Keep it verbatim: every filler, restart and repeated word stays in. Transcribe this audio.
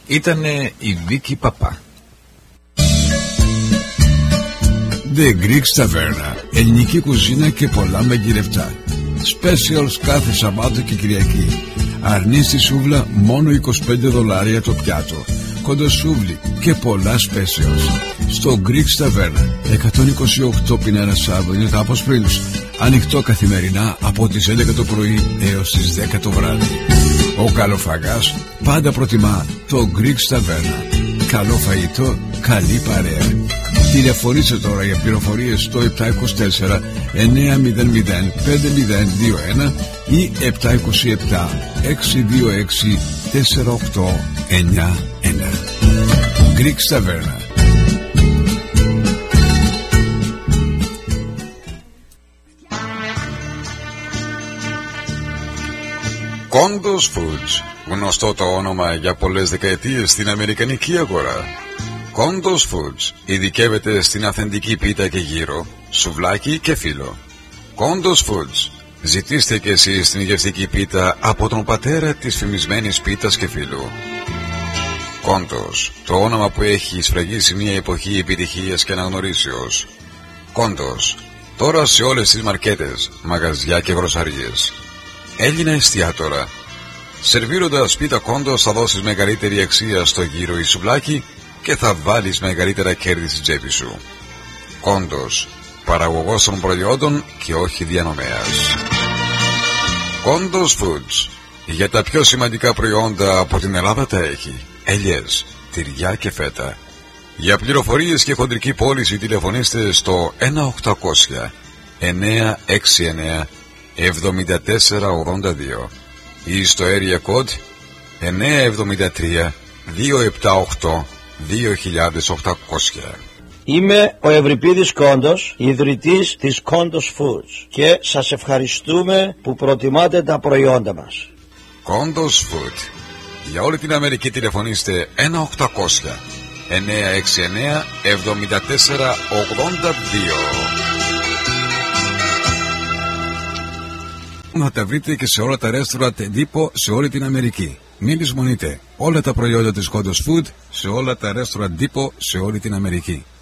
ήτανε η Βίκη Παπά. The Greek Taverna, ελληνική κουζίνα και πολλά μαγειρευτά. Specials κάθε Σαββάτο και Κυριακή. Αρνί στη σούβλα μόνο είκοσι πέντε δολάρια το πιάτο. Κοντοσούβλι και πολλά specials. Στο Greek Taverna, εκατόν είκοσι οκτώ Pinellas Avenue, Τάπος Springs. Ανοιχτό καθημερινά από τις έντεκα το πρωί έως τις δέκα το βράδυ. Ο καλοφαγάς πάντα προτιμά το Greek Taverna. Καλό φαγητό, καλή παρέα. Τηλεφωνήστε τώρα για πληροφορίες στο επτά είκοσι τέσσερα εννιά μηδέν μηδέν πέντε μηδέν δύο ένα ή επτά είκοσι επτά έξι δύο έξι τέσσερα οκτώ εννιά ένα. Greek Taverna. Condos Foods, γνωστό το όνομα για πολλές δεκαετίες στην αμερικανική αγορά. Condos Foods ειδικεύεται στην αυθεντική πίτα και γύρο, σουβλάκι και φύλλο. Condos Foods, ζητήστε και εσείς την γευστική πίτα από τον πατέρα της φημισμένης πίτας και φύλλου. Condos, το όνομα που έχει σφραγίσει μια εποχή επιτυχίας και αναγνωρίσεως. Condos, τώρα σε όλες τις μαρκέτες, μαγαζιά και γροσαρίες. Έλληνα εστιατόρα. Σερβίροντας πίτα Condos θα δώσεις μεγαλύτερη αξία στο γύρο ή σουβλάκι και θα βάλεις μεγαλύτερα κέρδη στην τσέπη σου. Condos, παραγωγός των προϊόντων και όχι διανομέας. Condos Foods, για τα πιο σημαντικά προϊόντα από την Ελλάδα τα έχει. Ελιές, τυριά και φέτα. Για πληροφορίες και χοντρική πώληση τηλεφωνήστε στο ένα οκτακόσια εννιά έξι εννιά εβδομήντα τέσσερα ογδόντα δύο ή στο area code εννιά εβδομήντα τρία δύο επτά οκτώ δύο οκτακόσια. Είμαι ο Ευρυπίδης Κόντος, ιδρυτής της Condos Foods και σας ευχαριστούμε που προτιμάτε τα προϊόντα μας. Condos Food. Για όλη την Αμερική τηλεφωνήστε ένα οκτακόσια εννιά έξι εννιά εβδομήντα τέσσερα ογδόντα δύο. Να τα βρείτε και σε όλα τα ρέστοραντ εντύπω σε όλη την Αμερική. Μην λησμονείτε όλα τα προϊόντα της Condos Food σε όλα τα ρέστοραντ εντύπω σε όλη την Αμερική.